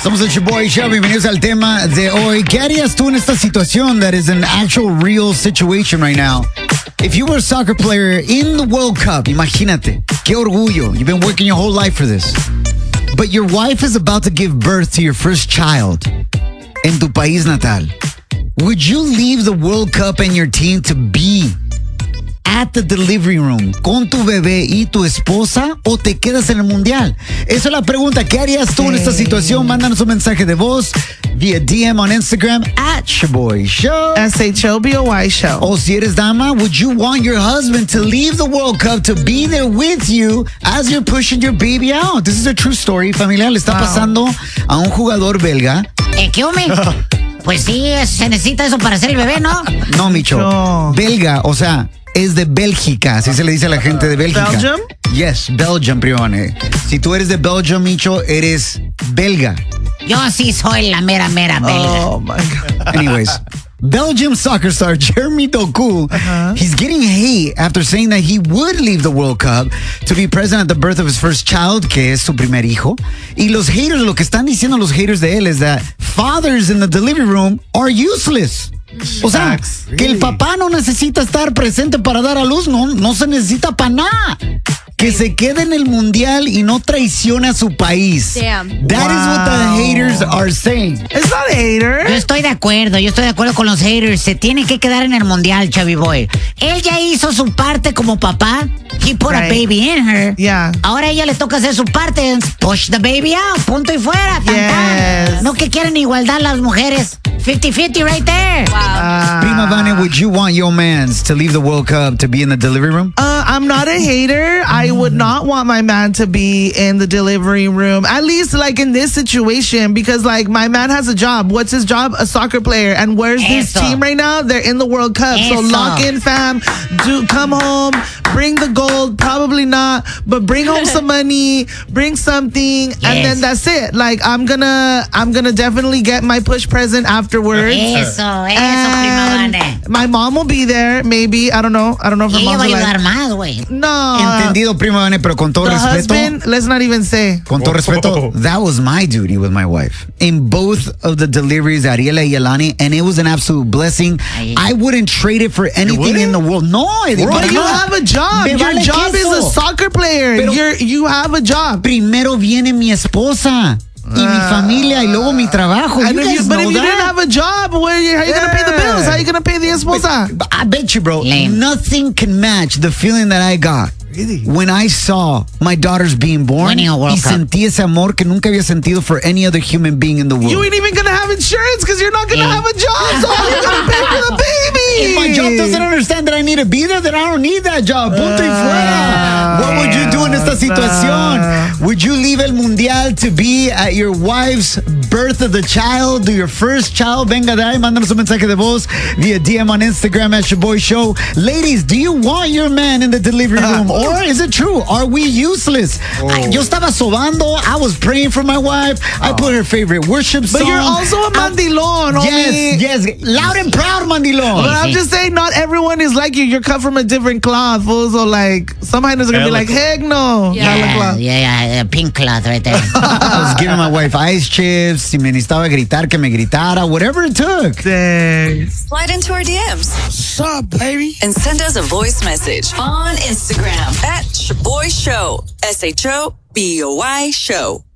Somos el Shoboy Show. Bienvenidos al tema de hoy. ¿Qué harías tú en esta situación that is an actual real situation right now? If you were a soccer player in the World Cup, imagínate, qué orgullo. You've been working your whole life for this. But your wife is about to give birth to your first child en tu país natal. Would you leave the World Cup and your team to be at the delivery room con tu bebé y tu esposa o te quedas en el mundial? Esa es la pregunta. ¿Qué harías tú en esta situación? Mándanos un mensaje de voz vía DM on Instagram at Shoboy Show. SHOBOY Show. O si eres dama, would you want your husband to leave the World Cup to be there with you as you're pushing your baby out? This is a true story, familia. Le está pasando a un jugador belga. ¿Qué hombre? Pues sí, se necesita eso para hacer el bebé, ¿no? No, Micho. No. Belga, o sea, es de Bélgica. Así se le dice a la gente de Bélgica. Belgium? Yes, Belgium, primone. Si tú eres de Belgium, Micho, eres belga. Yo sí soy la mera belga. Oh, my God. Anyways, Belgium soccer star Jeremy Doku, he's getting hate after saying that he would leave the World Cup to be present at the birth of his first child, que es su primer hijo. Y los haters, lo que están diciendo los haters de él es that fathers in the delivery room are useless. O sea, que el papá no necesita estar presente para dar a luz, no se necesita para nada. Que se quede en el mundial y no traicione a su país. Damn. That is what the haters are saying. It's not a hater. Yo estoy de acuerdo con los haters. Se tiene que quedar en el mundial, Chavi Boy. Él ya hizo su parte como papá. He put a baby in her. Yeah. Ahora a ella le toca hacer su parte. Push the baby out. Punto y fuera. Tan, Yes. tan. No que quieren igualdad las mujeres. 50-50 right there. Wow. Prima Vane, would you want your mans to leave the World Cup to be in the delivery room? I'm not a hater. I would not want my man to be in the delivery room, at least like in this situation, because like my man has a job. What's his job? A soccer player. And where's this Eso. team right now? They're in the World Cup. So Eso. lock in, fam. Do come home, bring the gold. Probably not, but bring home some money, bring something, and then that's it. Like I'm gonna definitely get my push present afterwards. Eso, Prima And Vane. my mom will be there, maybe. I don't know if her Y ella mom's va a alive. ayudar más, güey. No. Entendido, Prima Vane, pero con todo The respeto. husband, let's not even say. Con todo respeto, that was my duty with my wife. In both of the deliveries, Ariela y Yelani, and it was an absolute blessing. Ay. I wouldn't trade it for anything in the world. No, Eddie, But para you nada. have a job. Me Your vale job is queso. a soccer player. Pero- You have a job. Primero viene mi esposa y mi familia y luego mi trabajo. And You if guys but know if you didn't that. have a job, how are you going to pay the bills? How are you going to pay the esposa? But I bet you, bro, Lame. nothing can match the feeling that I got when I saw my daughters being born Winning a World y Cup. sentí ese amor que nunca había sentido for any other human being in the world. You ain't even going to have insurance because you're not going to Yeah. have a job. So how are you going to pay for the baby? If my job doesn't understand that I need to be there, then I don't need that job. Punto y fuera. What would you do in esta situación? Would you leave el mundial to be at your wife's birth of the child, to your first child? Venga de ahí, mándanos un mensaje de voz via DM on Instagram at Shoboy Show. Ladies, do you want your man in the delivery room? Or is it true? Are we useless? Yo estaba sobando. I was praying for my wife. I put her favorite worship song. But you're also a mandilon, homie. Yes. Loud and proud, mandilon. But I'm just saying, not everyone is like you. You're cut from a different cloth. Fool. So, like, some haters are going to be like, heck no. Hella cloth. Yeah, pink cloth right there. I was giving my wife ice chips. Si me necesitaba gritar, que me gritara. Whatever it took. Dang. Slide into our DMs What's up, baby? and send us a voice message on Instagram at Shoboy Show. SHOBOY Show.